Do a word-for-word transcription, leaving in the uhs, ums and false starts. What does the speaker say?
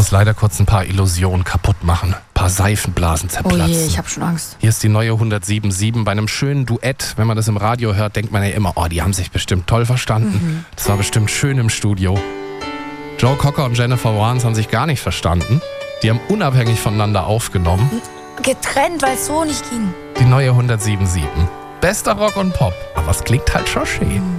muss leider kurz ein paar Illusionen kaputt machen. Ein paar Seifenblasen Oh zerplatzen. je, ich habe schon Angst. Hier ist die neue hundertsieben Komma sieben. Bei einem schönen Duett, wenn man das im Radio hört, denkt man ja immer, oh, die haben sich bestimmt toll verstanden. Mhm. Das war bestimmt schön im Studio. Joe Cocker und Jennifer Warnes haben sich gar nicht verstanden. Die haben unabhängig voneinander aufgenommen. Getrennt, weil es so nicht ging. Die neue hundertsieben Komma sieben. Bester Rock und Pop. Aber es klingt halt schon schön.